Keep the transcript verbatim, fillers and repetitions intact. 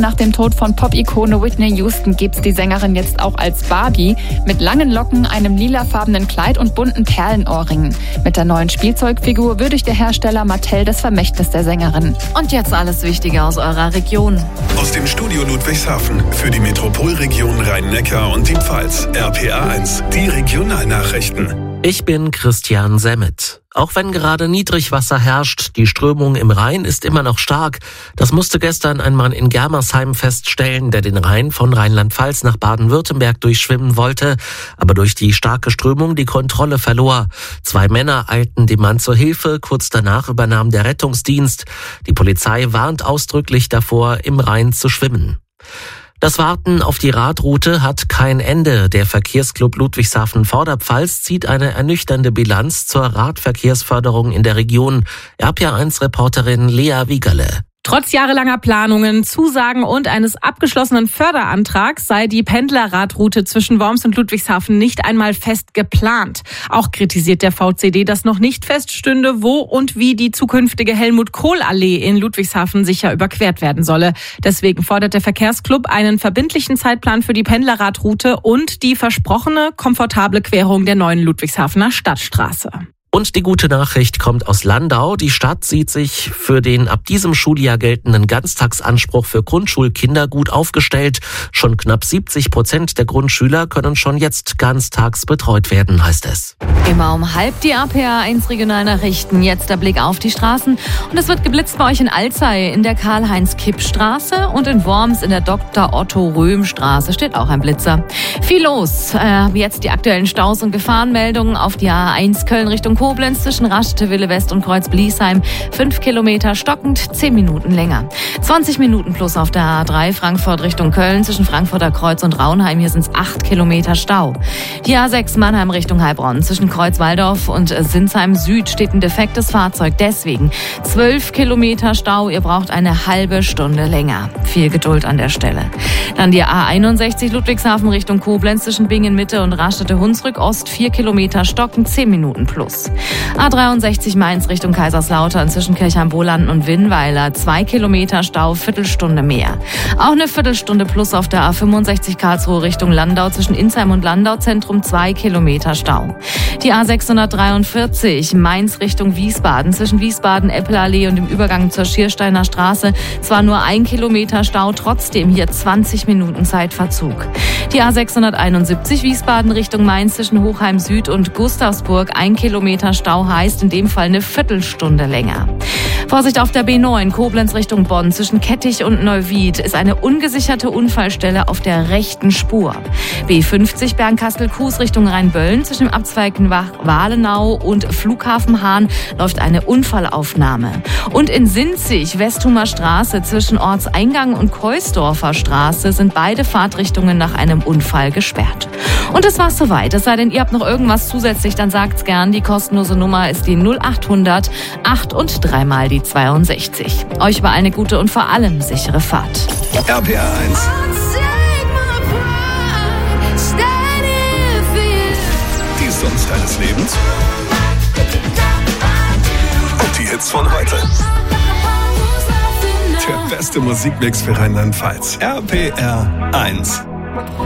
nach dem Tod von Pop-Ikone Whitney Houston gibt's die Sängerin jetzt auch als Barbie. Mit langen Locken, einem lilafarbenen Kleid und bunten Perlenohrringen. Mit der neuen Spielzeugfigur würdigt der Hersteller Mattel das Vermächtnis der Sängerin. Und jetzt alles Wichtige aus eurer Region. Aus dem Studio Ludwigshafen für die Metropolregion Rhein-Neckar und die Pfalz. R P A eins, die Regionalnachrichten. Ich bin Christian Semmet. Auch wenn gerade Niedrigwasser herrscht, die Strömung im Rhein ist immer noch stark. Das musste gestern ein Mann in Germersheim feststellen, der den Rhein von Rheinland-Pfalz nach Baden-Württemberg durchschwimmen wollte, aber durch die starke Strömung die Kontrolle verlor. Zwei Männer eilten dem Mann zur Hilfe, kurz danach übernahm der Rettungsdienst. Die Polizei warnt ausdrücklich davor, im Rhein zu schwimmen. Das Warten auf die Radroute hat kein Ende. Der Verkehrsclub Ludwigshafen-Vorderpfalz zieht eine ernüchternde Bilanz zur Radverkehrsförderung in der Region. R P A eins Reporterin Lea Wiegerle. Trotz jahrelanger Planungen, Zusagen und eines abgeschlossenen Förderantrags sei die Pendlerradroute zwischen Worms und Ludwigshafen nicht einmal fest geplant. Auch kritisiert der V C D, dass noch nicht feststünde, wo und wie die zukünftige Helmut-Kohl-Allee in Ludwigshafen sicher überquert werden solle. Deswegen fordert der Verkehrsclub einen verbindlichen Zeitplan für die Pendlerradroute und die versprochene komfortable Querung der neuen Ludwigshafener Stadtstraße. Und die gute Nachricht kommt aus Landau. Die Stadt sieht sich für den ab diesem Schuljahr geltenden Ganztagsanspruch für Grundschulkinder gut aufgestellt. Schon knapp siebzig Prozent der Grundschüler können schon jetzt ganztags betreut werden, heißt es. Immer um halb die R P A eins Regionalnachrichten. Jetzt der Blick auf die Straßen. Und es wird geblitzt bei euch in Alzey in der Karl-Heinz-Kipp-Straße und in Worms in der Doktor Otto Röhm-Straße steht auch ein Blitzer. Viel los. Äh, jetzt die aktuellen Staus und Gefahrenmeldungen auf die A eins Köln Richtung Koblenz zwischen Rastede, Wille West und Kreuz-Bliesheim. Fünf Kilometer stockend, zehn Minuten länger. zwanzig Minuten plus auf der A drei Frankfurt Richtung Köln zwischen Frankfurter Kreuz und Raunheim. Hier sind es acht Kilometer Stau. Die A sechs Mannheim Richtung Heilbronn zwischen Kreuz-Walldorf und Sinsheim Süd steht ein defektes Fahrzeug. Deswegen zwölf Kilometer Stau. Ihr braucht eine halbe Stunde länger. Viel Geduld an der Stelle. Dann die A einundsechzig Ludwigshafen Richtung Koblenz zwischen Bingen Mitte und Rastede-Hunsrück Ost. vier Kilometer stockend, zehn Minuten plus. A dreiundsechzig Mainz Richtung Kaiserslautern zwischen Kirchheim-Wohlanden und Winnweiler. Zwei Kilometer Stau, Viertelstunde mehr. Auch eine Viertelstunde plus auf der A fünfundsechzig Karlsruhe Richtung Landau zwischen Insheim und Landau-Zentrum. Zwei Kilometer Stau. Die A sechshundertdreiundvierzig Mainz Richtung Wiesbaden zwischen Wiesbaden-Eppelallee und dem Übergang zur Schiersteiner Straße. Zwar nur ein Kilometer Stau, trotzdem hier zwanzig Minuten Zeitverzug. Die A sechshunderteinundsiebzig Wiesbaden Richtung Mainz zwischen Hochheim Süd und Gustavsburg. Ein Kilometer Stau heißt in dem Fall eine Viertelstunde länger. Vorsicht auf der B neun Koblenz Richtung Bonn zwischen Kettich und Neuwied ist eine ungesicherte Unfallstelle auf der rechten Spur. B fünfzig Bernkastel-Kues Richtung Rheinböllen zwischen dem Abzweig Walenau und Flughafen Hahn läuft eine Unfallaufnahme. Und in Sinzig Westhumer Straße zwischen Ortseingang und Keusdorfer Straße sind beide Fahrtrichtungen nach einem Unfall gesperrt. Und das war's soweit. Es sei denn, ihr habt noch irgendwas zusätzlich, dann sagt's gern. Die kostenlose Nummer ist die null achthundert acht und dreimal die zweiundsechzig. Euch war eine gute und vor allem sichere Fahrt. R P A eins. Die Songs deines Lebens. Und die Hits von heute. Der beste Musikmix für Rheinland-Pfalz. R P R eins.